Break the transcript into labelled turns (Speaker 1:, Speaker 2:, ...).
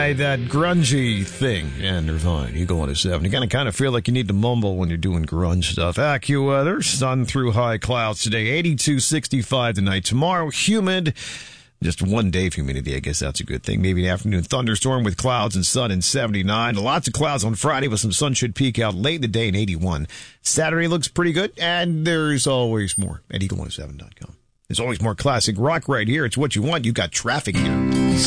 Speaker 1: by that grungy thing. And Nirvana, Eagle 107. You kind of feel like you need to mumble when you're doing grunge stuff. AccuWeather, sun through high clouds today, 82, 65 tonight. Tomorrow, humid. Just 1 day of humidity, I guess that's a good thing. Maybe an afternoon thunderstorm with clouds and sun in 79. Lots of clouds on Friday with some sun should peak out late in the day in 81. Saturday looks pretty good, and there's always more at Eagle107.com. There's always more classic rock right here. It's what you want. You got traffic here.